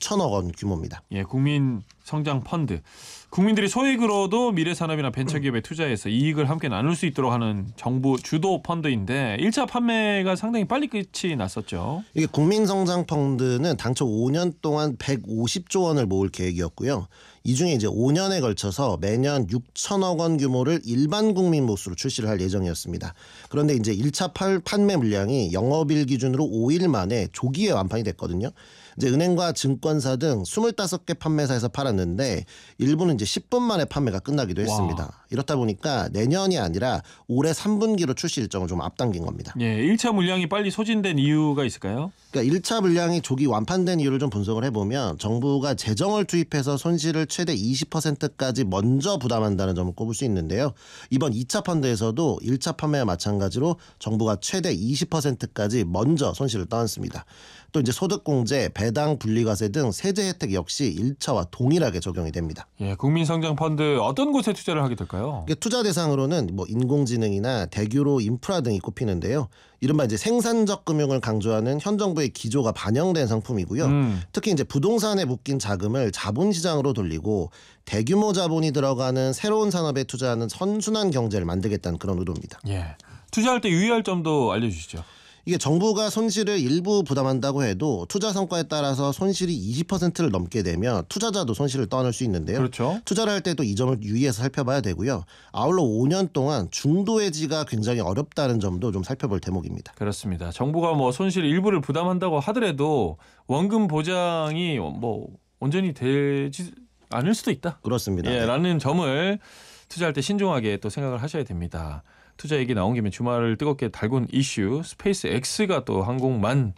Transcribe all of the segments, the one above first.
6천억 원 규모입니다. 예, 국민 성장 펀드. 국민들이 소액으로도 미래 산업이나 벤처기업에 투자해서 이익을 함께 나눌 수 있도록 하는 정부 주도 펀드인데 1차 판매가 상당히 빨리 끝이 났었죠. 이게 국민성장펀드는 당초 5년 동안 150조 원을 모을 계획이었고요. 이 중에 이제 5년에 걸쳐서 매년 6천억 원 규모를 일반 국민 몫으로 출시를 할 예정이었습니다. 그런데 이제 1차 판매 물량이 영업일 기준으로 5일 만에 조기에 완판이 됐거든요. 이제 은행과 증권사 등 25개 판매사에서 팔았는데 일부는 이제 10분 만에 판매가 끝나기도 했습니다. 와. 이렇다 보니까 내년이 아니라 올해 3분기로 출시 일정을 좀 앞당긴 겁니다. 예, 1차 물량이 빨리 소진된 이유가 있을까요? 그러니까 1차 물량이 조기 완판된 이유를 좀 분석을 해보면 정부가 재정을 투입해서 손실을 최대 20%까지 먼저 부담한다는 점을 꼽을 수 있는데요. 이번 2차 펀드에서도 1차 판매와 마찬가지로 정부가 최대 20%까지 먼저 손실을 떠안습니다. 또 이제 소득공제, 배당 분리과세 등 세제 혜택 역시 1차와 동일하게 적용이 됩니다. 예, 국민성장펀드 어떤 곳에 투자를 하게 될까요? 투자 대상으로는 뭐 인공지능이나 대규모 인프라 등이 꼽히는데요. 이른바 이제 생산적 금융을 강조하는 현 정부의 기조가 반영된 상품이고요. 특히 이제 부동산에 묶인 자금을 자본시장으로 돌리고 대규모 자본이 들어가는 새로운 산업에 투자하는 선순환 경제를 만들겠다는 그런 의도입니다. 예, 투자할 때 유의할 점도 알려주시죠. 이게 정부가 손실을 일부 부담한다고 해도 투자 성과에 따라서 손실이 20%를 넘게 되면 투자자도 손실을 떠안을 수 있는데요. 그렇죠. 투자를 할 때도 이 점을 유의해서 살펴봐야 되고요. 아울러 5년 동안 중도 해지가 굉장히 어렵다는 점도 좀 살펴볼 대목입니다. 그렇습니다. 정부가 뭐 손실 일부를 부담한다고 하더라도 원금 보장이 뭐 온전히 되지 않을 수도 있다. 그렇습니다. 예, 라는 점을 투자할 때 신중하게 또 생각을 하셔야 됩니다. 투자 얘기 나온 김에 주말을 뜨겁게 달군 이슈 스페이스 X가 또 항공만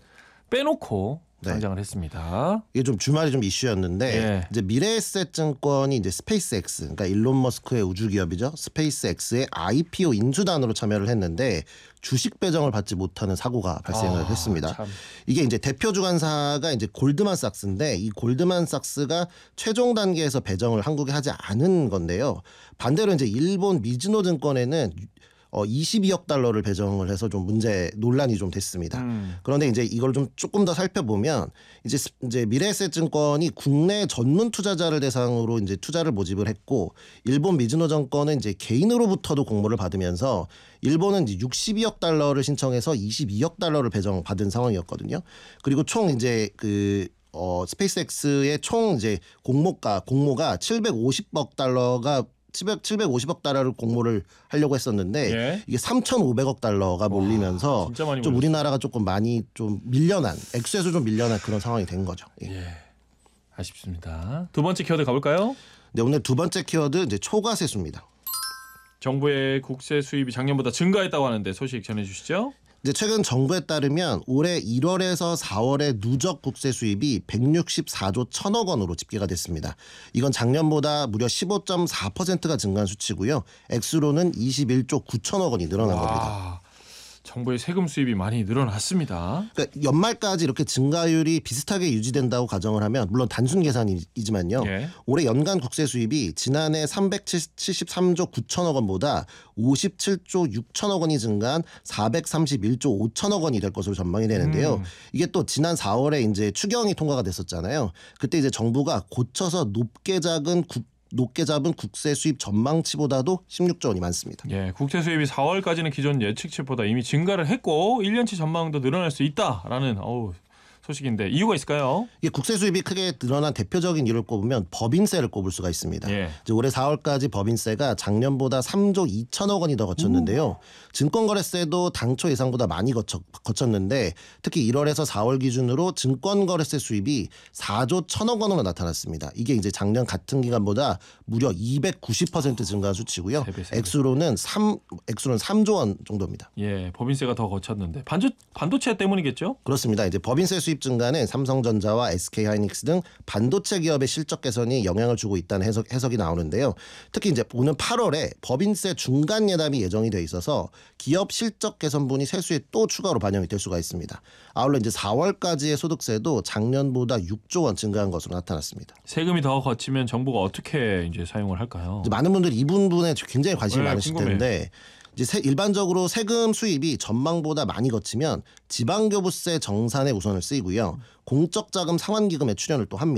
빼놓고 상장을 했습니다. 이게 좀 주말이 좀 이슈였는데 예. 이제 미래에셋증권이 이제 스페이스X, 그러니까 일론 머스크의 우주 기업이죠. 스페이스X의 IPO 인수단으로 참여를 했는데 주식 배정을 받지 못하는 사고가 발생을 했습니다. 참. 이게 이제 대표 주관사가 이제 골드만삭스인데 이 골드만삭스가 최종 단계에서 배정을 한국에 하지 않은 건데요. 반대로 이제 일본 미즈노 증권에는 22억 달러를 배정을 해서 좀 논란이 좀 됐습니다. 그런데 이제 이걸 좀 조금 더 살펴보면 이제 미래에셋증권이 국내 전문 투자자를 대상으로 이제 투자를 모집을 했고 일본 미즈노 증권은 이제 개인으로부터도 공모를 받으면서 일본은 이제 62억 달러를 신청해서 22억 달러를 배정받은 상황이었거든요. 그리고 총 이제 스페이스X의 총 이제 공모가 750억 달러가 750억 달러를 공모를 하려고 했었는데 예. 이게 3,500억 달러가 몰리면서 진짜 많이 좀 몰렸어요. 우리나라가 조금 많이 좀 밀려난 액수에서 좀 밀려난 그런 상황이 된 거죠. 예. 예, 아쉽습니다. 두 번째 키워드 가볼까요? 네, 오늘 두 번째 키워드 이제 초과세수입니다. 정부의 국세 수입이 작년보다 증가했다고 하는데 소식 전해주시죠. 이제 최근 정부에 따르면 올해 1월에서 4월의 누적 국세 수입이 164조 1천억 원으로 집계가 됐습니다. 이건 작년보다 무려 15.4%가 증가한 수치고요. 액수로는 21조 9천억 원이 늘어난 겁니다. 정부의 세금 수입이 많이 늘어났습니다. 그러니까 연말까지 이렇게 증가율이 비슷하게 유지된다고 가정을 하면 물론 단순 계산이지만요. 예. 올해 연간 국세 수입이 지난해 373조 9천억 원보다 57조 6천억 원이 증가한 431조 5천억 원이 될 것으로 전망이 되는데요. 이게 또 지난 4월에 이제 추경이 통과가 됐었잖아요. 그때 이제 정부가 고쳐서 높게 잡은 국세 수입 전망치보다도 16조 원이 많습니다. 예, 국세 수입이 4월까지는 기존 예측치보다 이미 증가를 했고 1년치 전망도 늘어날 수 있다라는 소식인데 이유가 있을까요? 이게 국세 수입이 크게 늘어난 대표적인 이유를 꼽으면 법인세를 꼽을 수가 있습니다. 예. 이제 올해 4월까지 법인세가 작년보다 3조 2천억 원이 더 거쳤는데요. 증권거래세도 당초 예상보다 많이 거쳤는데 특히 1월에서 4월 기준으로 증권거래세 수입이 4조 1천억 원으로 나타났습니다. 이게 이제 작년 같은 기간보다 무려 290% 증가한 수치고요. 액수로는 3조 원 정도입니다. 예, 법인세가 더 거쳤는데 반도체 때문이겠죠? 그렇습니다. 이제 법인세 수입 증가는 삼성전자와 SK하이닉스 등 반도체 기업의 실적 개선이 영향을 주고 있다는 해석이 나오는데요. 특히 이제 오는 8월에 법인세 중간 예납이 예정이 돼 있어서 기업 실적 개선분이 세수에 또 추가로 반영이 될 수가 있습니다. 아울러 이제 4월까지의 소득세도 작년보다 6조 원 증가한 것으로 나타났습니다. 세금이 더 거치면 정부가 어떻게 이제 사용을 할까요? 이제 많은 분들이 이 부분에 굉장히 관심이 많으실 궁금해요. 텐데 이제 일반적으로 세금 수입이 전망보다 많이 거치면 지방교부세 정산에 우선을 쓰이고요. 공적자금 상환기금에 출연을 또 합니다.